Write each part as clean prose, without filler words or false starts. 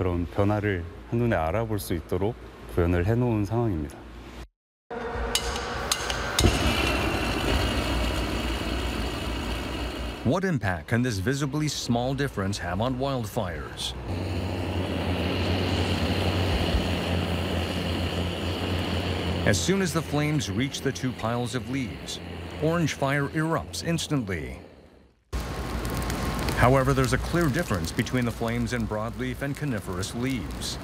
그런 변화를 한눈에 알아볼 수 있도록 구현을 해놓은 상황입니다. What impact can this visibly small difference have on wildfires? As soon as the flames reach the two piles of leaves, orange fire erupts instantly. However, there's a clear difference between the flames in broadleaf and coniferous leaves.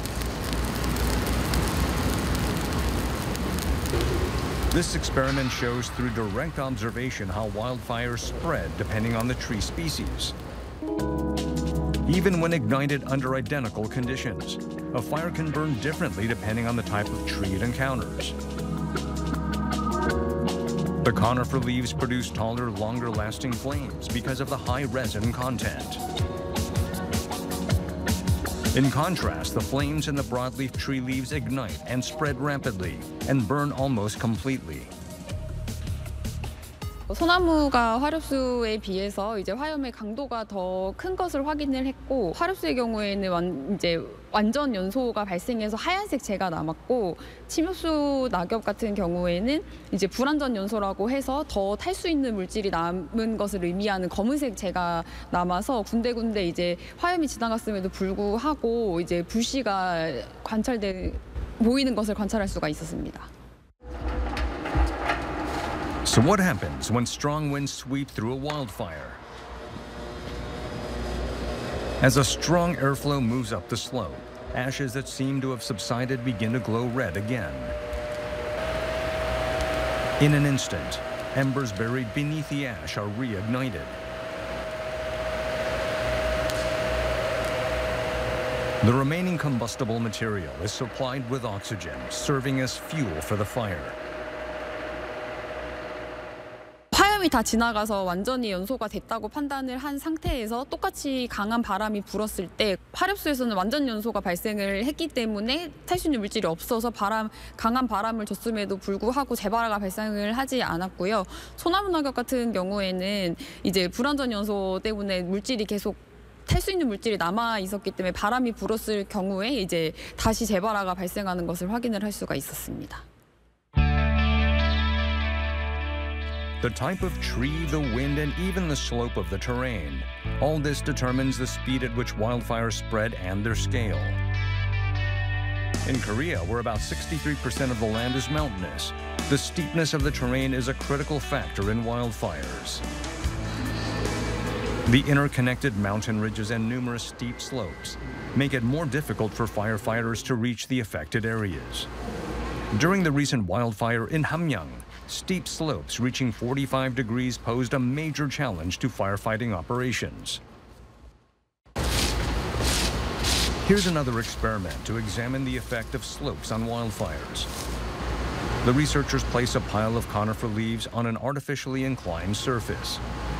This experiment shows through direct observation how wildfires spread depending on the tree species. Even when ignited under identical conditions, a fire can burn differently depending on the type of tree it encounters. The conifer leaves produce taller, longer-lasting flames because of the high resin content. In contrast, the flames in the broadleaf tree leaves ignite and spread rapidly and burn almost completely. 소나무가 화렵수에 비해서 이제 화염의 강도가 더 큰 것을 확인을 했고, 화렵수의 경우에는 완전 연소가 발생해서 하얀색 재가 남았고, 침엽수 낙엽 같은 경우에는 이제 불완전 연소라고 해서 더 탈 수 있는 물질이 남은 것을 의미하는 검은색 재가 남아서 군데군데 이제 화염이 지나갔음에도 불구하고 이제 불씨가 보이는 것을 관찰할 수가 있었습니다. So what happens when strong winds sweep through a wildfire? As a strong airflow moves up the slope, ashes that seem to have subsided begin to glow red again. In an instant, embers buried beneath the ash are reignited. The remaining combustible material is supplied with oxygen, serving as fuel for the fire. 화염이 다 지나가서 완전히 연소가 됐다고 판단을 한 상태에서 똑같이 강한 바람이 불었을 때 화렵수에서는 완전 연소가 발생을 했기 때문에 탈 수 있는 물질이 없어서 강한 바람을 줬음에도 불구하고 재발화가 발생을 하지 않았고요. 소나무 낙엽 같은 경우에는 이제 불완전 연소 때문에 물질이 계속 탈 수 있는 물질이 남아 있었기 때문에 바람이 불었을 경우에 이제 다시 재발화가 발생하는 것을 확인을 할 수가 있었습니다. The type of tree, the wind, and even the slope of the terrain. All this determines the speed at which wildfires spread and their scale. In Korea, where about 63% of the land is mountainous, the steepness of the terrain is a critical factor in wildfires. The interconnected mountain ridges and numerous steep slopes make it more difficult for firefighters to reach the affected areas. During the recent wildfire in Hamgyong, steep slopes reaching 45 degrees posed a major challenge to firefighting operations. Here's another experiment to examine the effect of slopes on wildfires. The researchers place a pile of conifer leaves on an artificially inclined surface.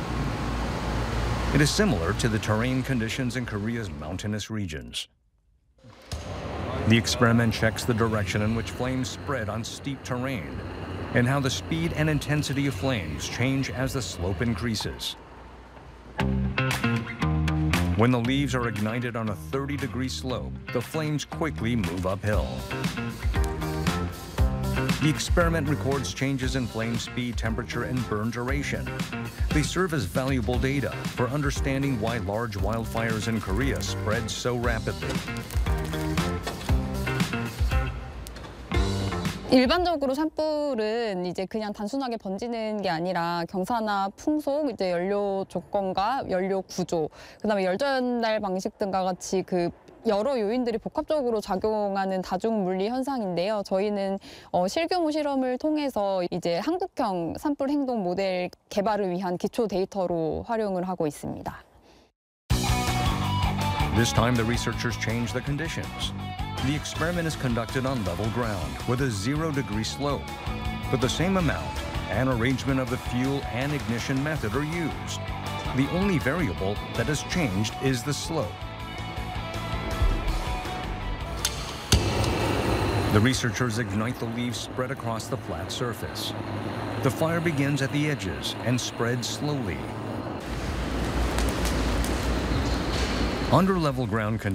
It is similar to the terrain conditions in Korea's mountainous regions. The experiment checks the direction in which flames spread on steep terrain and how the speed and intensity of flames change as the slope increases. When the leaves are ignited on a 30-degree slope, the flames quickly move uphill. The experiment records changes in flame speed, temperature, and burn duration. They serve as valuable data for understanding why large wildfires in Korea spread so rapidly. 일반적으로 산불은 이제 그냥 단순하게 번지는 게 아니라 경사나 풍속, 이제 연료 조건과 연료 구조, 그다음에 열 전달 방식 등과 같이 그 여러 요인들이 복합적으로 작용하는 다중 물리 현상인데요. 저희는 실규모 실험을 통해서 이제 한국형 산불 행동 모델 개발을 위한 기초 데이터로 활용을 하고 있습니다. This time the researchers changed the conditions. The experiment is conducted on level ground with a 0-degree slope, but the same amount and arrangement of the fuel and ignition method are used. The only variable that has changed is the slope. The researchers ignite the leaves spread across the flat surface. The fire begins at the edges and spreads slowly. Under level ground conditions,